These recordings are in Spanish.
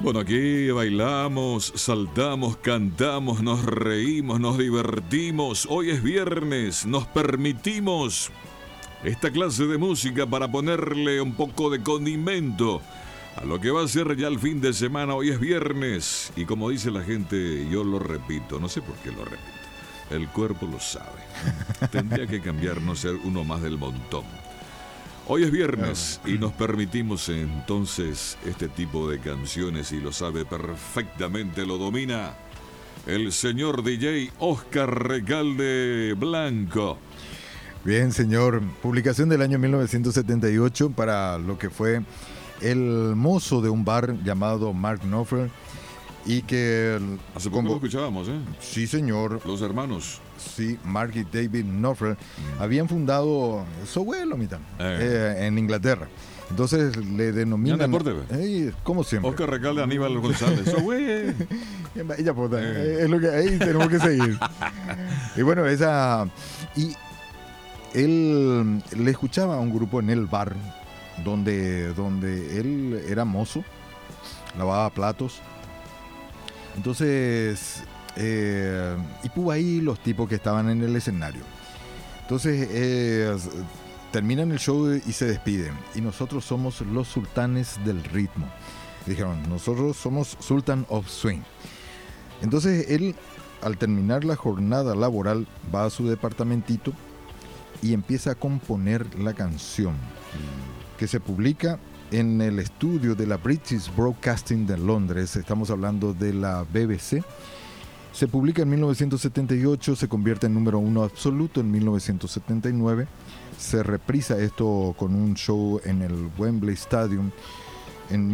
Bueno, aquí bailamos, saltamos, cantamos, nos reímos, nos divertimos. Hoy es viernes, nos permitimos esta clase de música para ponerle un poco de condimento a lo que va a ser ya el fin de semana. Hoy es viernes y como dice la gente, yo lo repito, no sé por qué lo repito. El cuerpo lo sabe. Tendría que cambiar, no ser uno más del montón. Hoy es viernes y nos permitimos entonces este tipo de canciones y lo sabe perfectamente, lo domina el señor DJ Oscar Recalde Blanco. Bien, señor. Publicación del año 1978 para lo que fue el mozo de un bar llamado Mark Knopfler y que... Hace poco lo escuchábamos, ¿eh? Sí, señor. Los hermanos. Sí, Mark y David Knopfler habían fundado Sowell, en Inglaterra. Entonces le denominan... como siempre. Oscar Recalde, Aníbal González. Sowell. Ella puta, es lo que ahí tenemos que seguir. Y bueno, y él le escuchaba a un grupo en el bar donde él era mozo, lavaba platos. Entonces... y puso ahí los tipos que estaban en el escenario. Entonces terminan el show y se despiden. Y nosotros somos los sultanes del ritmo. Dijeron, nosotros somos Sultan of Swing. Entonces él, al terminar la jornada laboral, va a su departamentito y empieza a componer la canción que se publica en el estudio de la British Broadcasting de Londres. Estamos hablando de la BBC. Se publica en 1978, se convierte en número 1 absoluto en 1979. Se reprisa esto con un show en el Wembley Stadium en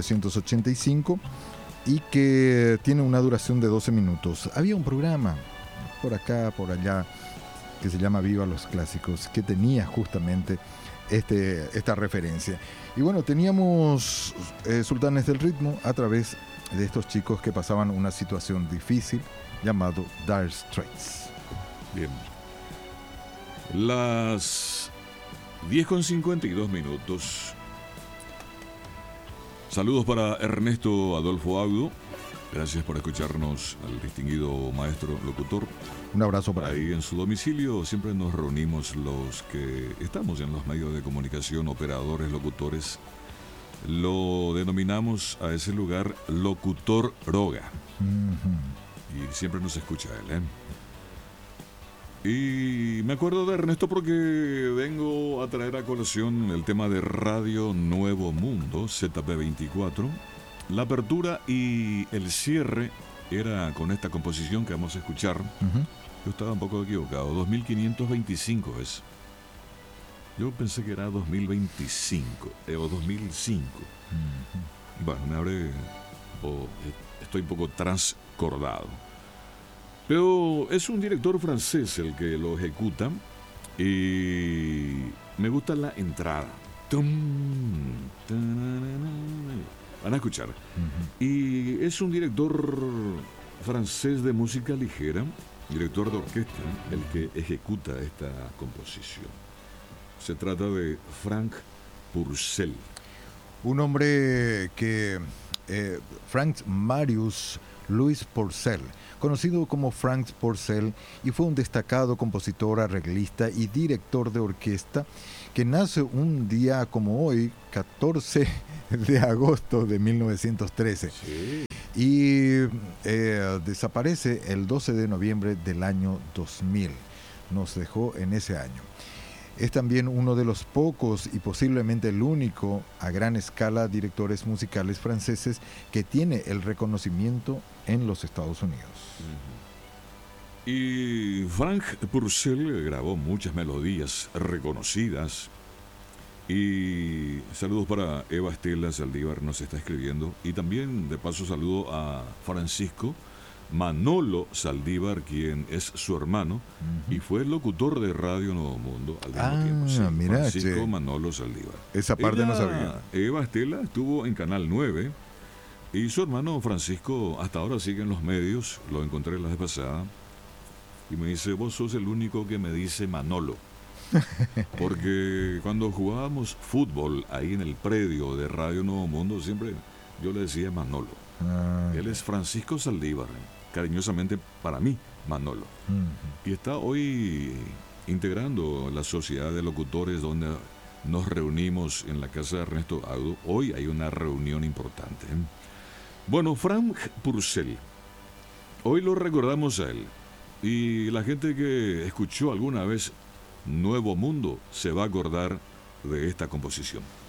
1985 y que tiene una duración de 12 minutos. Había un programa por acá, por allá, que se llama Viva los Clásicos, que tenía justamente esta referencia. Y bueno, teníamos Sultanes del Ritmo a través de estos chicos que pasaban una situación difícil llamado Dire Straits. Bien. Las 10:52. Saludos para Ernesto Adolfo Audo. Gracias por escucharnos al distinguido maestro locutor. Un abrazo para ahí en su domicilio. Siempre nos reunimos los que estamos en los medios de comunicación, operadores, locutores. Lo denominamos a ese lugar Locutor Roga. Y siempre nos escucha él, ¿eh? Y me acuerdo de Ernesto porque vengo a traer a colación el tema de Radio Nuevo Mundo, ZP24. La apertura y el cierre era con esta composición que vamos a escuchar. Yo estaba un poco equivocado, 2525 es. Yo pensé que era 2025 o 2005. Bueno, estoy un poco transcordado. Pero es un director francés el que lo ejecuta y me gusta la entrada. Van a escuchar. Y es un director francés de música ligera, director de orquesta, el que ejecuta esta composición. Se trata de Frank Purcell. Un hombre que... Frank Marius Louis Purcell, conocido como Frank Purcell, y fue un destacado compositor, arreglista y director de orquesta que nace un día como hoy, 14 de agosto de 1913. Sí. Y desaparece el 12 de noviembre del año 2000. Nos dejó en ese año. Es también uno de los pocos y posiblemente el único a gran escala directores musicales franceses que tiene el reconocimiento en los Estados Unidos. Y Frank Purcell grabó muchas melodías reconocidas. Y saludos para Eva Estela Saldívar, nos está escribiendo. Y también, de paso, saludo a Francisco Manolo Saldívar, quien es su hermano y fue locutor de Radio Nuevo Mundo al mismo tiempo. Sí, mira, Francisco Manolo Saldívar. Esa parte no sabía. Eva Estela estuvo en Canal 9 y su hermano Francisco hasta ahora sigue en los medios. Lo encontré la vez pasada y me dice: vos sos el único que me dice Manolo. Porque cuando jugábamos fútbol ahí en el predio de Radio Nuevo Mundo siempre yo le decía Manolo. Ah, Él es Francisco Saldívar, cariñosamente para mí, Manolo. ujú. Y está hoy integrando la sociedad de locutores donde nos reunimos en la casa de Ernesto Audo. Hoy hay una reunión importante. Bueno, Frank Purcell, hoy lo recordamos a él. Y la gente que escuchó alguna vez Nuevo Mundo se va a acordar de esta composición.